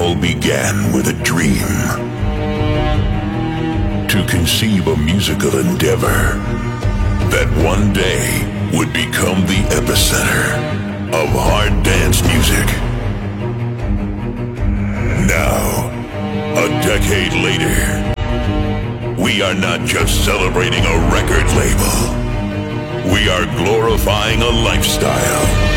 all began with a dream. To conceive a musical endeavor that one day would become the epicenter of hard dance music. Now, a decade later, we are not just celebrating a record label. We are glorifying a lifestyle.